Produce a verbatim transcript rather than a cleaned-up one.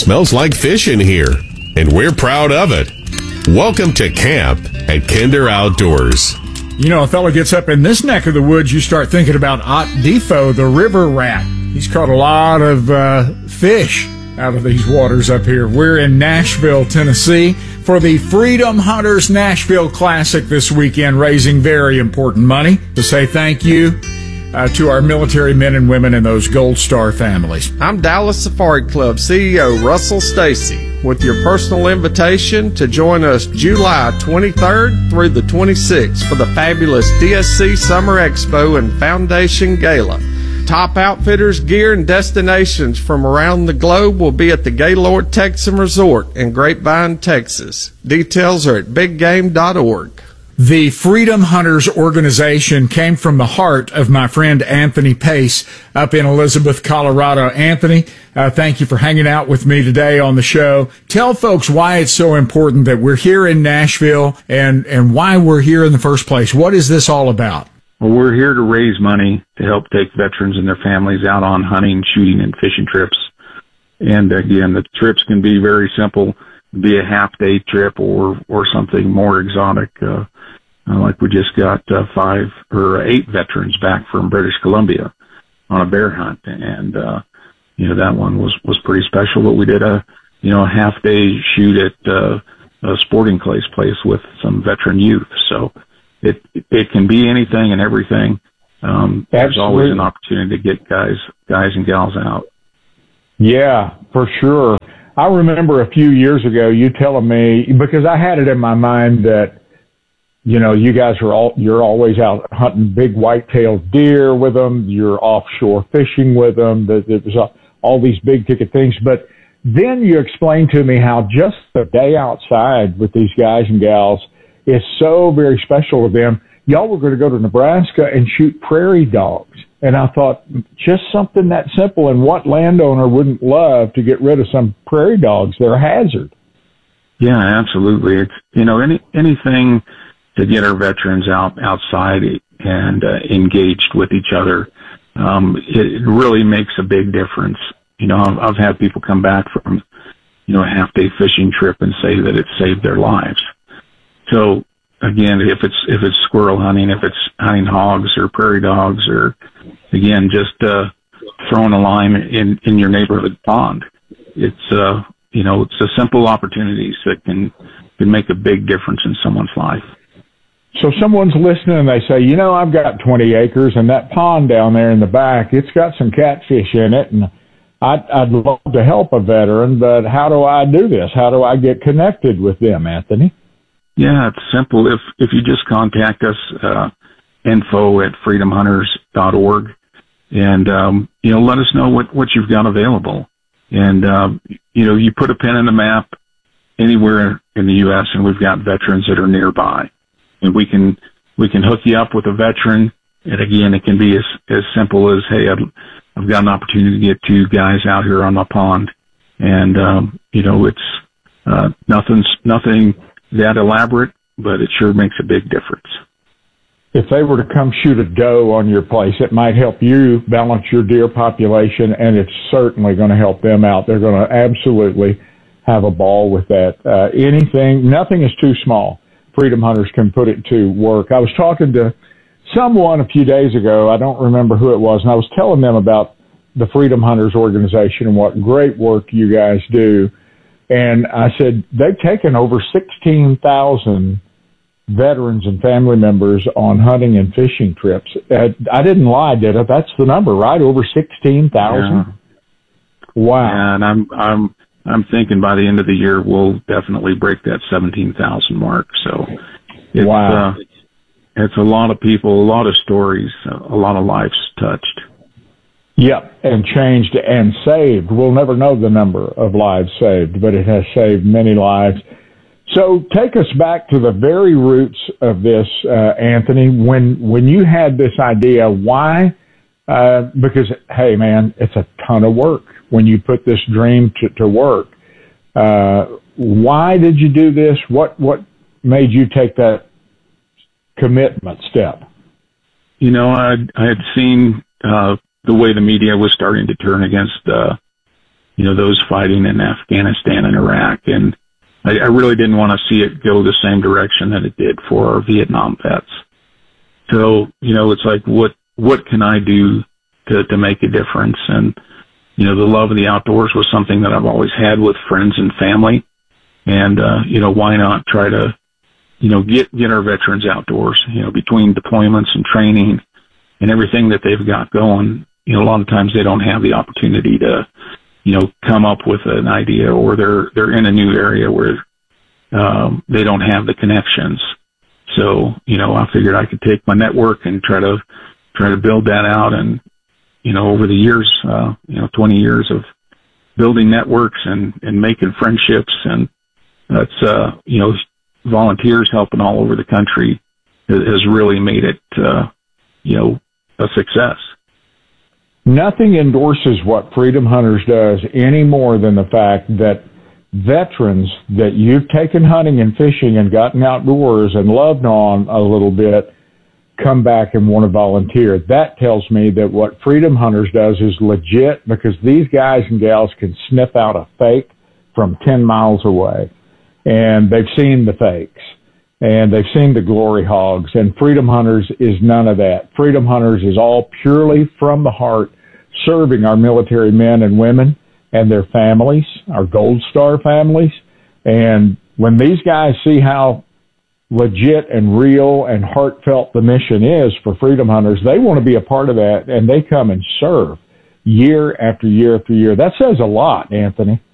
smells like fish in here, and we're proud of it. Welcome to camp at Kinder Outdoors. You know, a fella gets up in this neck of the woods, you start thinking about Ot Defo, the river rat. He's caught a lot of uh, fish out of these waters up here. We're in Nashville, Tennessee for the Freedom Hunters Nashville Classic this weekend, raising very important money to say thank you uh, to our military men and women and those Gold Star families. I'm Dallas Safari Club C E O Russell Stacy with your personal invitation to join us July twenty-third through the twenty-sixth for the fabulous D S C Summer Expo and Foundation Gala. Top outfitters, gear, and destinations from around the globe will be at the Gaylord Texan Resort in Grapevine, Texas. Details are at big game dot org. The Freedom Hunters organization came from the heart of my friend Anthony Pace up in Elizabeth, Colorado. Anthony, uh, thank you for hanging out with me today on the show. Tell folks why it's so important that we're here in Nashville and, and why we're here in the first place. What is this all about? Well, we're here to raise money to help take veterans and their families out on hunting, shooting, and fishing trips. And again, the trips can be very simple, be a half-day trip or or something more exotic. Uh, uh, like we just got uh, five or eight veterans back from British Columbia on a bear hunt, and uh, you know that one was was pretty special. But we did a you know a half-day shoot at uh, a sporting clays place with some veteran youth. So. It it can be anything and everything. Um, there's always an opportunity to get guys guys and gals out. Yeah, for sure. I remember a few years ago you telling me, because I had it in my mind that, you know, you guys are all you're always out hunting big white-tailed deer with them. You're offshore fishing with them. There's all these big ticket things. But then you explained to me how just the day outside with these guys and gals is so very special to them. Y'all were going to go to Nebraska and shoot prairie dogs. And I thought, just something that simple, and what landowner wouldn't love to get rid of some prairie dogs? They're a hazard. Yeah, absolutely. It's, you know, any, anything to get our veterans out outside and uh, engaged with each other. Um, it, it really makes a big difference. You know, I've, I've had people come back from, you know, a half day fishing trip and say that it saved their lives. So again, if it's if it's squirrel hunting, if it's hunting hogs or prairie dogs, or again just uh, throwing a line in in your neighborhood pond, it's uh you know it's the simple opportunities that can can make a big difference in someone's life. So someone's listening and they say, you know, I've got twenty acres and that pond down there in the back, it's got some catfish in it, and I'd, I'd love to help a veteran, but how do I do this? How do I get connected with them, Anthony? Yeah, it's simple. If if you just contact us, uh, info at freedom hunters dot org, and um, you know, let us know what, what you've got available. And uh, you know, you put a pin in the map anywhere in the U S, and we've got veterans that are nearby, and we can we can hook you up with a veteran. And again, it can be as as simple as, hey, I've, I've got an opportunity to get two guys out here on my pond, and um, you know, it's uh, nothing's nothing. that elaborate, but it sure makes a big difference. If they were to come shoot a doe on your place, it might help you balance your deer population, and it's certainly going to help them out. They're going to absolutely have a ball with that. Uh, anything, nothing is too small. Freedom Hunters can put it to work. I was talking to someone a few days ago, I don't remember who it was, and I was telling them about the Freedom Hunters organization and what great work you guys do. And I said, they've taken over sixteen thousand veterans and family members on hunting and fishing trips. Uh, I didn't lie, did I? That's the number, right? Over sixteen thousand? Yeah. Wow. Yeah, and I'm, I'm, I'm thinking by the end of the year, we'll definitely break that seventeen thousand mark. So it's, wow. uh, it's a lot of people, a lot of stories, a lot of lives touched. Yep, and changed and saved. We'll never know the number of lives saved, but it has saved many lives. So take us back to the very roots of this, uh, Anthony. When when you had this idea, why? Uh, because, hey, man, it's a ton of work when you put this dream to, to work. Uh, why did you do this? What what made you take that commitment step? You know, I I had seen uh, the way the media was starting to turn against uh, you know, those fighting in Afghanistan and Iraq. And I, I really didn't want to see it go the same direction that it did for our Vietnam vets. So, you know, it's like, what, what can I do to, to make a difference? And, you know, the love of the outdoors was something that I've always had with friends and family. And, uh, you know, why not try to, you know, get, get our veterans outdoors, you know, between deployments and training and everything that they've got going. You know, a lot of times they don't have the opportunity to, you know, come up with an idea, or they're, they're in a new area where, um, they don't have the connections. So, you know, I figured I could take my network and try to, try to build that out. And, you know, over the years, uh, you know, twenty years of building networks and, and making friendships, and that's, uh, you know, volunteers helping all over the country has really made it, uh, you know, a success. Nothing endorses what Freedom Hunters does any more than the fact that veterans that you've taken hunting and fishing and gotten outdoors and loved on a little bit come back and want to volunteer. That tells me that what Freedom Hunters does is legit, because these guys and gals can sniff out a fake from ten miles away. And they've seen the fakes, and they've seen the glory hogs, and Freedom Hunters is none of that. Freedom Hunters is all purely from the heart, serving our military men and women and their families, our Gold Star families. And when these guys see how legit and real and heartfelt the mission is for Freedom Hunters, they want to be a part of that, and they come and serve year after year after year. That says a lot, Anthony.